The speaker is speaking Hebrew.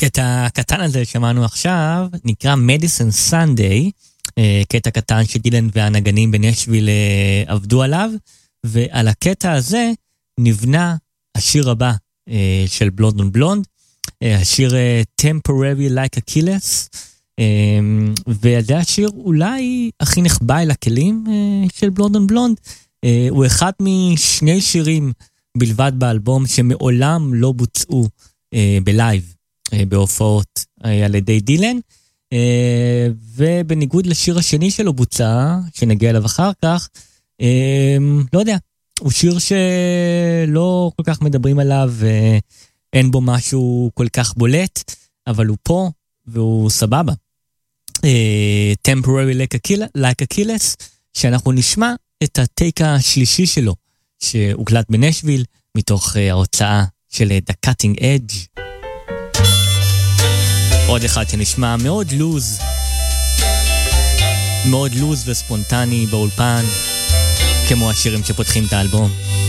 הקטע הקטן הזה שמענו עכשיו נקרא Medicine Sunday, קטע קטן שדילן והנגנים בנשוויל עבדו עליו, ועל הקטע הזה נבנה השיר הבא של בלונד און בלונד, השיר Temporary Like Achilles, וזה השיר אולי הכי נחבא אל הכלים של בלונד און בלונד, הוא אחד משני שירים בלבד באלבום שמעולם לא בוצעו בלייב, בהופעות על ידי דילן, ובניגוד לשיר השני שלו בוצע, שנגיע אליו אחר כך, לא יודע, הוא שיר שלא כל כך מדברים עליו, אין בו משהו כל כך בולט, אבל הוא פה והוא סבבה. Temporary Like Achilles, שאנחנו נשמע את הטייק השלישי שלו, שהוקלט בנשוויל, מתוך ההוצאה של The Cutting Edge. עוד אחד שנשמע מאוד לוז וספונטני באולפן, כמו השירים שפותחים את האלבום.